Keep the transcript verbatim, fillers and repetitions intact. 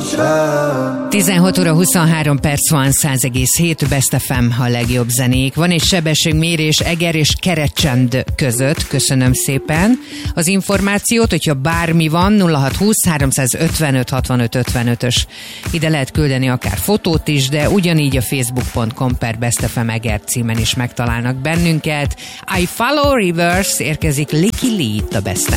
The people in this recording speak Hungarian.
tizenhat óra huszonhárom perc van, száz egész hét Best ef em a legjobb zenék. Van egy sebességmérés Eger és Kerecsend között, köszönöm szépen az információt, hogyha bármi van, nulla hat húsz háromszázötvenöt hatvanöt ötvenötös. Ide lehet küldeni akár fotót is, de ugyanígy a facebook pont com per Best ef em Eger címen is megtalálnak bennünket. I Follow Rivers érkezik Licky Lee, a Best